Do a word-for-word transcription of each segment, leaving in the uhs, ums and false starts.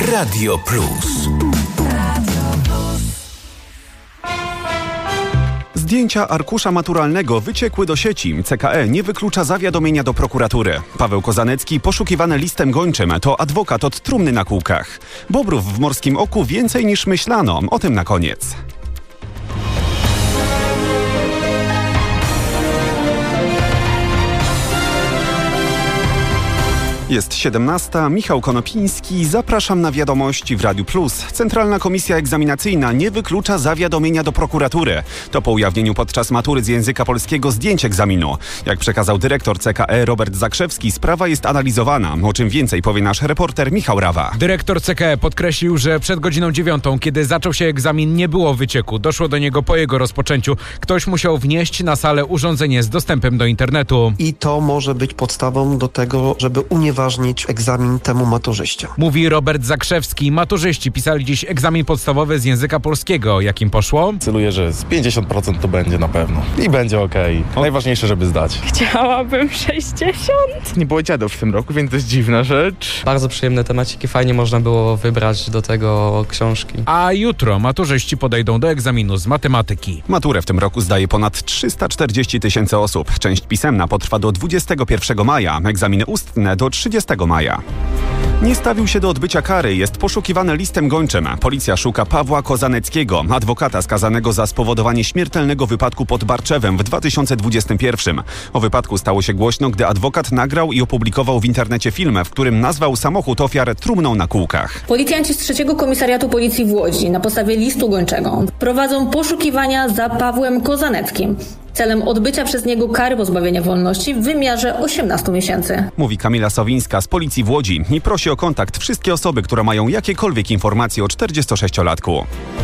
Radio Plus. Zdjęcia arkusza maturalnego wyciekły do sieci. C K E nie wyklucza zawiadomienia do prokuratury. Paweł Kozanecki, poszukiwany listem gończym, to adwokat od trumny na kółkach. Bobrów w Morskim Oku więcej niż myślano. O tym na koniec. Jest siedemnasta, Michał Konopiński, zapraszam na wiadomości w Radiu Plus. Centralna Komisja Egzaminacyjna nie wyklucza zawiadomienia do prokuratury. To po ujawnieniu podczas matury z języka polskiego zdjęć egzaminu. Jak przekazał dyrektor C K E Robert Zakrzewski, sprawa jest analizowana. O czym więcej powie nasz reporter Michał Rawa. Dyrektor C K E podkreślił, że przed godziną dziewiątą, kiedy zaczął się egzamin, nie było wycieku. Doszło do niego po jego rozpoczęciu. Ktoś musiał wnieść na salę urządzenie z dostępem do internetu. I to może być podstawą do tego, żeby unieważnić ważnić egzamin temu maturzyście. Mówi Robert Zakrzewski. Maturzyści pisali dziś egzamin podstawowy z języka polskiego. Jak im poszło? Celuję, że z pięćdziesiąt procent to będzie na pewno. I będzie okej. Okay. Najważniejsze, żeby zdać. Chciałabym sześćdziesiąt. Nie było dziadów w tym roku, więc to jest dziwna rzecz. Bardzo przyjemne temaciki. Fajnie można było wybrać do tego książki. A jutro maturzyści podejdą do egzaminu z matematyki. Maturę w tym roku zdaje ponad trzysta czterdzieści tysięcy osób. Część pisemna potrwa do dwudziestego pierwszego maja. Egzaminy ustne do trzydziestego maja. Nie stawił się do odbycia kary, jest poszukiwany listem gończym. Policja szuka Pawła Kozaneckiego, adwokata skazanego za spowodowanie śmiertelnego wypadku pod Barczewem w dwa tysiące dwudziestym pierwszym. O wypadku stało się głośno, gdy adwokat nagrał i opublikował w internecie film, w którym nazwał samochód ofiar trumną na kółkach. Policjanci z trzeciego Komisariatu Policji w Łodzi na podstawie listu gończego prowadzą poszukiwania za Pawłem Kozaneckim celem odbycia przez niego kary pozbawienia wolności w wymiarze osiemnastu miesięcy. Mówi Kamila Sowińska z Policji w Łodzi i prosi o kontakt wszystkie osoby, które mają jakiekolwiek informacje o czterdziestosześciolatku.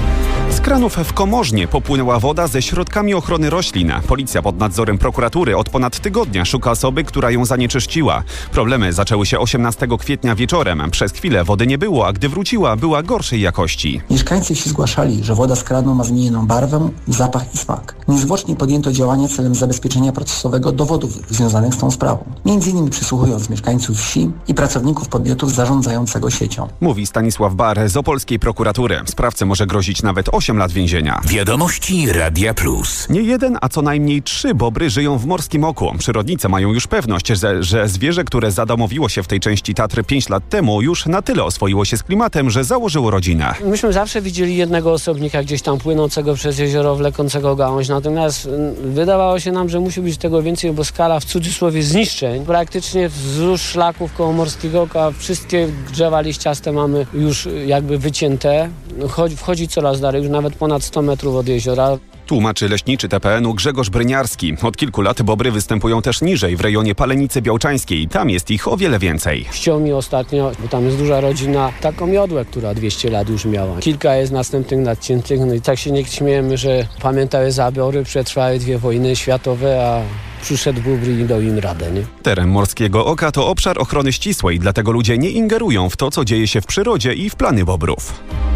Z kranów w Komorznie popłynęła woda ze środkami ochrony roślin. Policja pod nadzorem prokuratury od ponad tygodnia szuka osoby, która ją zanieczyściła. Problemy zaczęły się osiemnastego kwietnia wieczorem. Przez chwilę wody nie było, a gdy wróciła, była gorszej jakości. Mieszkańcy wsi zgłaszali, że woda z kranu ma zmienioną barwę, zapach i smak. Niezwłocznie podjęto działania celem zabezpieczenia procesowego dowodów związanych z tą sprawą. Między innymi przysłuchując mieszkańców wsi i pracowników podmiotów zarządzającego siecią. Mówi Stanisław Bar z opolskiej prokuratury. Sprawcy może grozić nawet osiem lat więzienia. Wiadomości Radia Plus. Nie jeden, a co najmniej trzy bobry żyją w Morskim Oku. Przyrodnicy mają już pewność, że, że zwierzę, które zadomowiło się w tej części Tatry pięć lat temu, już na tyle oswoiło się z klimatem, że założyło rodzinę. Myśmy zawsze widzieli jednego osobnika gdzieś tam płynącego przez jezioro, wlekącego gałąź. Natomiast wydawało się nam, że musi być tego więcej, bo skala w cudzysłowie zniszczeń praktycznie wzdłuż szlaków koło Morskiego Oka wszystkie drzewa liściaste mamy już jakby wycięte. Wchodzi coraz dalej, już nawet ponad sto metrów od jeziora. Tłumaczy leśniczy T P N u Grzegorz Bryniarski. Od kilku lat bobry występują też niżej, w rejonie Palenicy Białczańskiej. Tam jest ich o wiele więcej. W Ściomi ostatnio, bo tam jest duża rodzina, taką miodłę, która dwieście lat już miała. Kilka jest następnych nadciętych, no i tak się nie śmiejemy, że pamiętały zabory, przetrwały dwie wojny światowe, a przyszedł bóbr i dał im radę, nie? Teren Morskiego Oka to obszar ochrony ścisłej, dlatego ludzie nie ingerują w to, co dzieje się w przyrodzie i w plany bobrów.